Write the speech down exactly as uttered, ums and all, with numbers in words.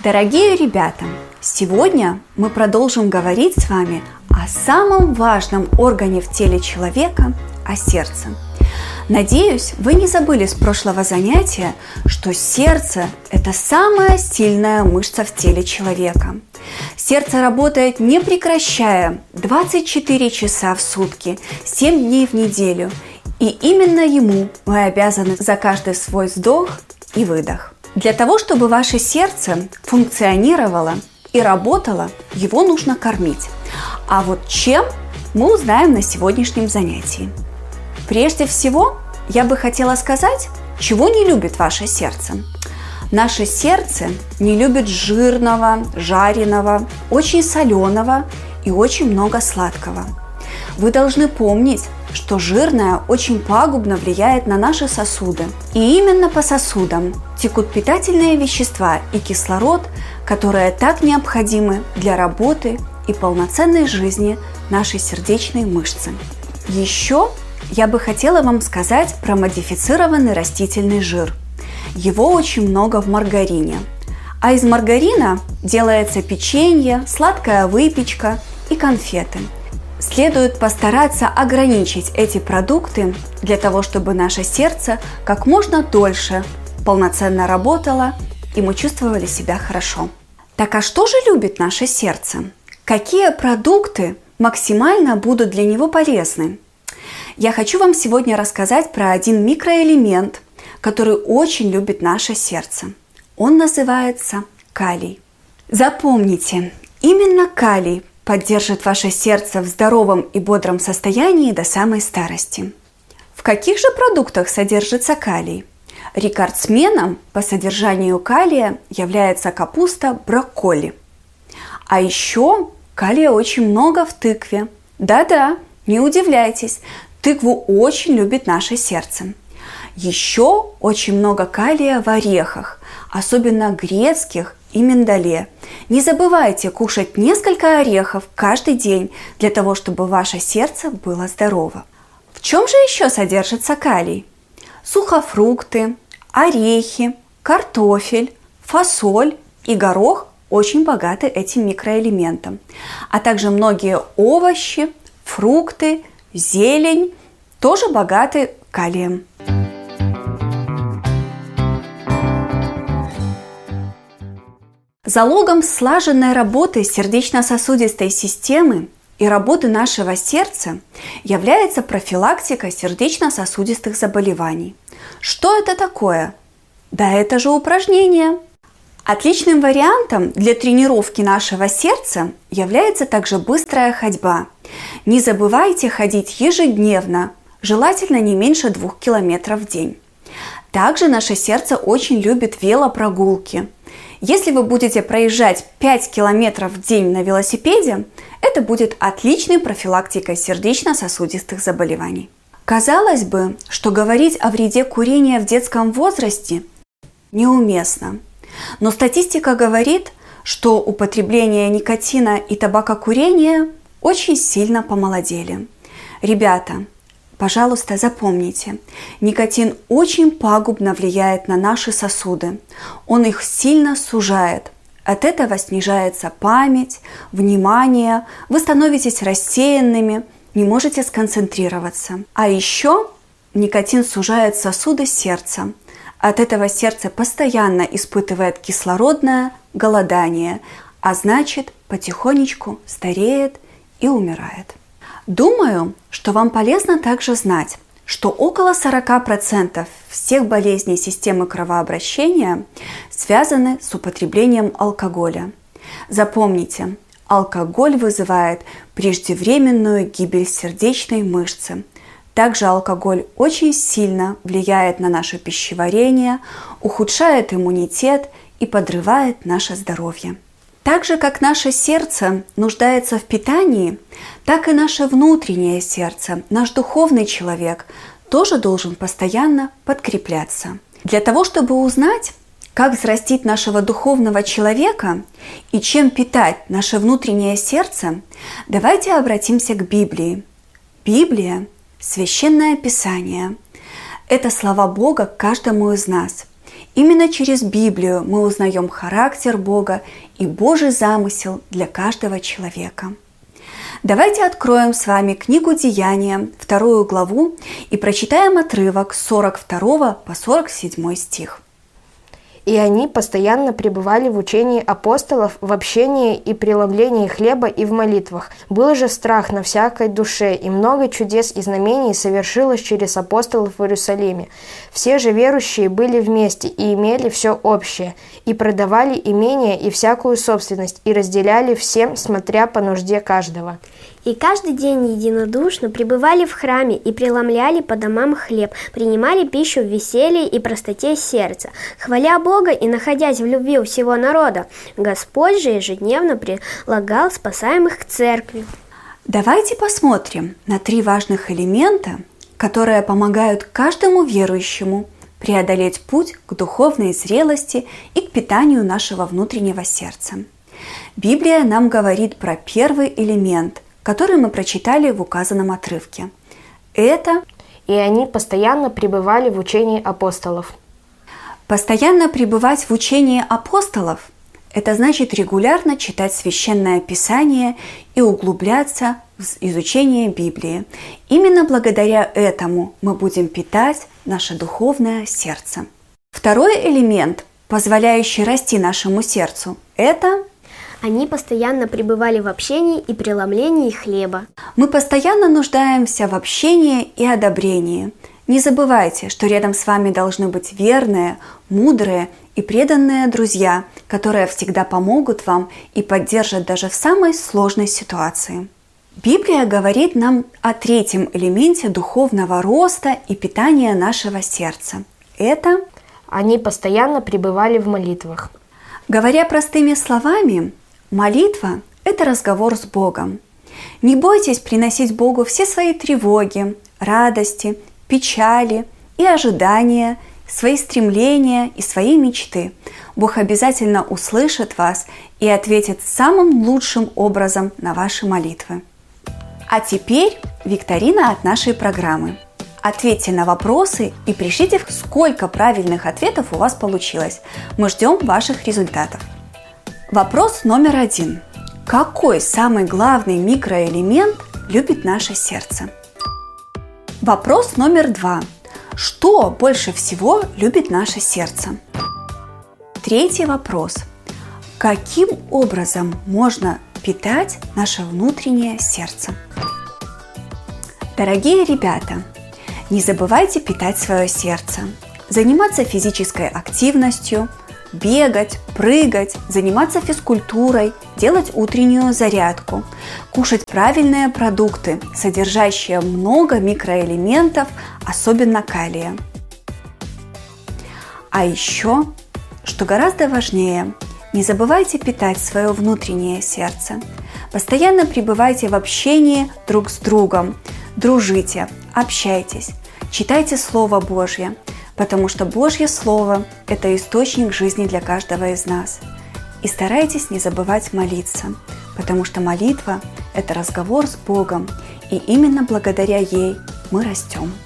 Дорогие ребята, сегодня мы продолжим говорить с вами о самом важном органе в теле человека – о сердце. Надеюсь, вы не забыли с прошлого занятия, что сердце – это самая сильная мышца в теле человека. Сердце работает не прекращая двадцать четыре часа в сутки, семь дней в неделю, и именно ему мы обязаны за каждый свой вдох и выдох. Для того, чтобы ваше сердце функционировало и работало, его нужно кормить. А вот чем, мы узнаем на сегодняшнем занятии. Прежде всего, я бы хотела сказать, чего не любит ваше сердце. Наше сердце не любит жирного, жареного, очень соленого и очень много сладкого. Вы должны помнить, что жирное очень пагубно влияет на наши сосуды. И именно по сосудам текут питательные вещества и кислород, которые так необходимы для работы и полноценной жизни нашей сердечной мышцы. Еще я бы хотела вам сказать про модифицированный растительный жир. Его очень много в маргарине. А из маргарина делается печенье, сладкая выпечка и конфеты. Следует постараться ограничить эти продукты для того, чтобы наше сердце как можно дольше полноценно работало и мы чувствовали себя хорошо. Так а что же любит наше сердце? Какие продукты максимально будут для него полезны? Я хочу вам сегодня рассказать про один микроэлемент, который очень любит наше сердце. Он называется калий. Запомните, именно калий поддержит ваше сердце в здоровом и бодром состоянии до самой старости. В каких же продуктах содержится калий? Рекордсменом по содержанию калия является капуста брокколи. А еще калия очень много в тыкве. Да-да, не удивляйтесь, тыкву очень любит наше сердце. Еще очень много калия в орехах, особенно грецких и миндале. Не забывайте кушать несколько орехов каждый день для того, чтобы ваше сердце было здорово. В чем же еще содержится калий? Сухофрукты, орехи, картофель, фасоль и горох очень богаты этим микроэлементом, а также многие овощи, фрукты, зелень тоже богаты калием. Залогом слаженной работы сердечно-сосудистой системы и работы нашего сердца является профилактика сердечно-сосудистых заболеваний. Что это такое? Да это же упражнение. Отличным вариантом для тренировки нашего сердца является также быстрая ходьба. Не забывайте ходить ежедневно, желательно не меньше двух километров в день. Также наше сердце очень любит велопрогулки. Если вы будете проезжать пять километров в день на велосипеде, это будет отличной профилактикой сердечно-сосудистых заболеваний. Казалось бы, что говорить о вреде курения в детском возрасте неуместно. Но статистика говорит, что употребление никотина и табакокурения очень сильно помолодели. Ребята, пожалуйста, запомните, никотин очень пагубно влияет на наши сосуды. Он их сильно сужает. От этого снижается память, внимание, вы становитесь рассеянными, не можете сконцентрироваться. А еще никотин сужает сосуды сердца. От этого сердце постоянно испытывает кислородное голодание, а значит, потихонечку стареет и умирает. Думаю, что вам полезно также знать, что около сорок процентов всех болезней системы кровообращения связаны с употреблением алкоголя. Запомните, алкоголь вызывает преждевременную гибель сердечной мышцы. Также алкоголь очень сильно влияет на наше пищеварение, ухудшает иммунитет и подрывает наше здоровье. Так же, как наше сердце нуждается в питании, так и наше внутреннее сердце, наш духовный человек, тоже должен постоянно подкрепляться. Для того, чтобы узнать, как взрастить нашего духовного человека и чем питать наше внутреннее сердце, давайте обратимся к Библии. Библия – Священное Писание. Это слова Бога к каждому из нас. Именно через Библию мы узнаем характер Бога и Божий замысел для каждого человека. Давайте откроем с вами книгу Деяния, вторую главу, и прочитаем отрывок с сорок второго по сорок седьмой стих. И они постоянно пребывали в учении апостолов, в общении и преломлении хлеба и в молитвах. Был же страх на всякой душе, и много чудес и знамений совершилось через апостолов в Иерусалиме. Все же верующие были вместе и имели все общее, и продавали имения и всякую собственность, и разделяли всем, смотря по нужде каждого. И каждый день единодушно пребывали в храме и преломляли по домам хлеб, принимали пищу в веселье и простоте сердца, хваля Бога и находясь в любви у всего народа. Господь же ежедневно прилагал спасаемых к церкви. Давайте посмотрим на три важных элемента, которые помогают каждому верующему преодолеть путь к духовной зрелости и к питанию нашего внутреннего сердца. Библия нам говорит про первый элемент, который мы прочитали в указанном отрывке. Это «И они постоянно пребывали в учении апостолов». Постоянно пребывать в учении апостолов – это значит регулярно читать Священное Писание и углубляться в изучение Библии. Именно благодаря этому мы будем питать наше духовное сердце. Второй элемент, позволяющий расти нашему сердцу – это Они постоянно пребывали в общении и преломлении хлеба. Мы постоянно нуждаемся в общении и одобрении. Не забывайте, что рядом с вами должны быть верные, мудрые и преданные друзья, которые всегда помогут вам и поддержат даже в самой сложной ситуации. Библия говорит нам о третьем элементе духовного роста и питания нашего сердца. Это «Они постоянно пребывали в молитвах». Говоря простыми словами, молитва – это разговор с Богом. Не бойтесь приносить Богу все свои тревоги, радости, печали и ожидания, свои стремления и свои мечты. Бог обязательно услышит вас и ответит самым лучшим образом на ваши молитвы. А теперь викторина от нашей программы. Ответьте на вопросы и пришлите, сколько правильных ответов у вас получилось. Мы ждем ваших результатов. Вопрос номер один. Какой самый главный микроэлемент любит наше сердце? Вопрос номер два. Что больше всего любит наше сердце? Третий вопрос. Каким образом можно питать наше внутреннее сердце? Дорогие ребята, не забывайте питать свое сердце, заниматься физической активностью, бегать, прыгать, заниматься физкультурой, делать утреннюю зарядку, кушать правильные продукты, содержащие много микроэлементов, особенно калия. А еще, что гораздо важнее, не забывайте питать свое внутреннее сердце. Постоянно пребывайте в общении друг с другом, дружите, общайтесь, читайте Слово Божье, потому что Божье Слово – это источник жизни для каждого из нас. И старайтесь не забывать молиться, потому что молитва – это разговор с Богом, и именно благодаря ей мы растем.